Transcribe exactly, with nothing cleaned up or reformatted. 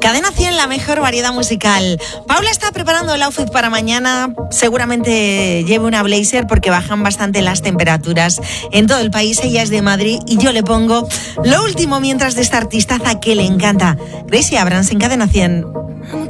Cadena cien, la mejor variedad musical. Paula está preparando el outfit para mañana. Seguramente lleve una blazer porque bajan bastante las temperaturas en todo el país. Ella es de Madrid y yo le pongo lo último mientras de esta artistaza que le encanta. Gracie Abrams en Cadena cien.